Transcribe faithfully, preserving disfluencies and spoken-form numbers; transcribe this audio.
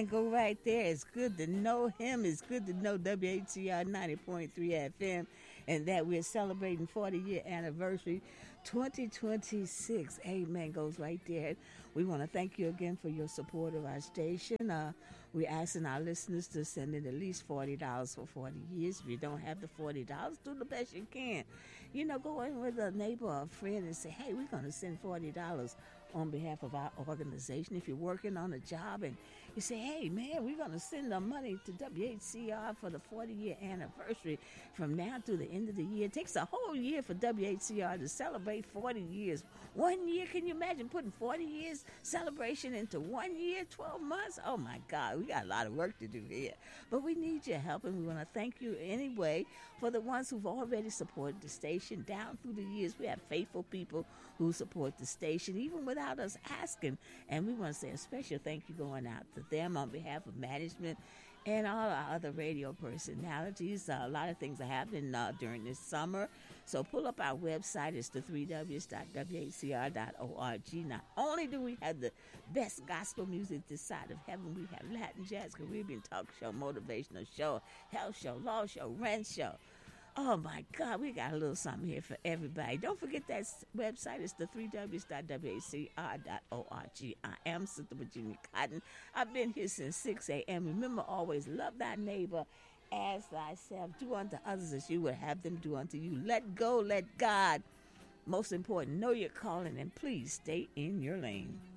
Amen. Go right there. It's good to know him. It's good to know W H C R ninety point three F M and that we're celebrating forty year anniversary twenty twenty-six. Amen. Goes right there. We want to thank you again for your support of our station. Uh, we're asking our listeners to send in at least forty dollars for forty years. If you don't have the forty dollars, do the best you can. You know, go in with a neighbor or a friend and say, hey, we're going to send forty dollars on behalf of our organization. If you're working on a job and you say, hey, man, we're going to send the money to W H C R for the forty year anniversary from now through the end of the year. It takes a whole year for W H C R to celebrate forty years. One year, can you imagine putting forty years celebration into one year, twelve months? Oh, my God, we got a lot of work to do here. But we need your help, and we want to thank you anyway for the ones who've already supported the station down through the years. We have faithful people who support the station, even without us asking. And we want to say a special thank you going out to them on behalf of management and all our other radio personalities. Uh, a lot of things are happening uh, during this summer. So pull up our website. It's the three w's dot w h c r dot org. Not only do we have the best gospel music this side of heaven, we have Latin jazz, Caribbean talk show, motivational show, health show, law show, rent show. Oh, my God, we got a little something here for everybody. Don't forget that website. It's the three w's dot w h c r dot org. I am Sister Virginia Cotton. I've been here since six a.m. Remember, always love thy neighbor as thyself. Do unto others as you would have them do unto you. Let go, let God. Most important, know your calling, and please stay in your lane.